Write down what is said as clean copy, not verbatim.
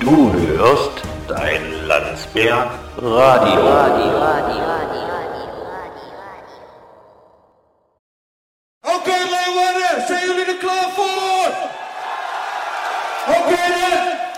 Du hörst dein Landsberg Radio. Oké, Leeuwarden, zijn jullie er klaar voor? Oké, dan.